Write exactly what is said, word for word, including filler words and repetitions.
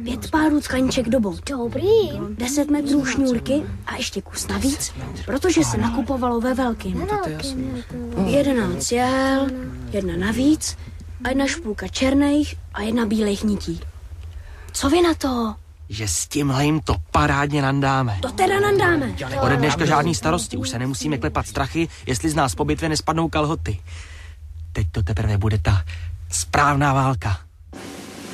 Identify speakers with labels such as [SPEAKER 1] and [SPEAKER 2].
[SPEAKER 1] pět párů tkaníček do bot.
[SPEAKER 2] Dobrý.
[SPEAKER 1] Deset metrů šňůrky a ještě kus navíc, protože se nakupovalo ve velkým. Jedenáct jel, jedna navíc a jedna špůlka černých a jedna bílejch nití. Co vy na to?
[SPEAKER 3] Že s tímhle jim to parádně nandáme.
[SPEAKER 1] To teda nandáme.
[SPEAKER 3] Ode dneška žádný starosti, už se nemusíme klepat strachy, jestli z nás po bitvě nespadnou kalhoty. Teď to teprve bude ta správná válka.